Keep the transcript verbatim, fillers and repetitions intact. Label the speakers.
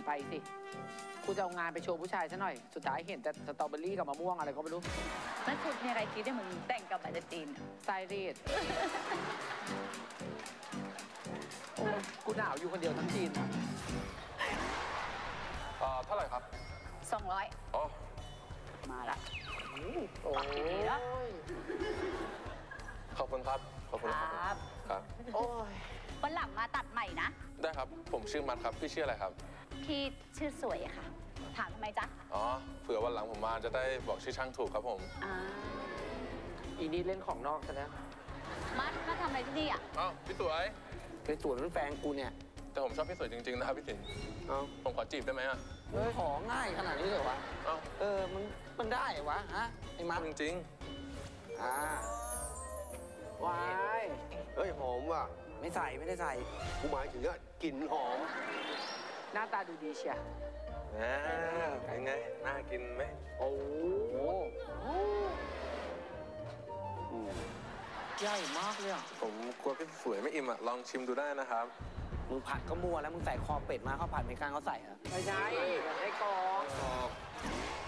Speaker 1: ไปสิกูจะเอางานไปโชว์ผู้ชายซะหน่อยสุดท้ายเห็นแต่สตรอเบอรี่กับมะม่วงอะไรก็ไม่รู้
Speaker 2: แล้วชุดเนี่ยใครคิดให้มึงแต่งกับมาจากจีน
Speaker 1: ไซรีดโอ้กูหนาวอยู่คนเดียวทั้งจีน
Speaker 3: อ่าเท่าไหร่ครับ
Speaker 2: สองร้อย
Speaker 3: อ๋อ
Speaker 2: มาละ
Speaker 1: โอ้ย
Speaker 3: ขอบคุณครับขอบคุณครับครับ
Speaker 1: โอ้ย
Speaker 2: วันหลังมาตัดใหม่นะ
Speaker 3: ได้ครับผมชื่อมัดครับพี่ชื่ออะไรครับ
Speaker 2: พี่ชื่อสวยค่ะถามทำไมจ๊ะ
Speaker 3: อ๋อเผื่อวันหลังผมมาจะได้บอกชื่อช่างถูกครับผม
Speaker 2: อ่า
Speaker 1: อีนี่เล่นของนอกซะแล้ว
Speaker 2: มัดมาทำอะไรที่นี่อ่ะ
Speaker 3: อ้าวพี่สวย
Speaker 1: พี่สวยเป็นแฟนกูเนี่ย
Speaker 3: แต่ผมชอบพี่สวยจริงๆนะครับพี่สิน
Speaker 1: เอ้า
Speaker 3: ผมขอจีบได้ไหมอ่ะ
Speaker 1: เฮ้ยของง่ายขนาดนี้เลยวะ
Speaker 3: เอ้า
Speaker 1: เออมันมันได้วะฮะไอ้มัด
Speaker 3: จริง
Speaker 1: ๆอ่าวาย
Speaker 4: เฮ้ยหอมว่ะ
Speaker 1: ไม่ใส่ไม่ได้ใส่
Speaker 4: กูหมายถึงอะกลิ่นหอม
Speaker 1: หน้าตาดูดีเชีย
Speaker 3: อ่าเป็นไงน่ากินไหม
Speaker 1: โอ้โหใหญ่มากเลยอ่ะ
Speaker 3: ผมกลัวพี่สวยไม่อิ่มอ่ะลองชิมดูได้นะครับ
Speaker 1: มึงผัดก็มัวแล้วมึงใส่คอเป็ดมาข้าวผัดไม่กล้าเขาใส่เหรอไม่ใช่แบบได้กอง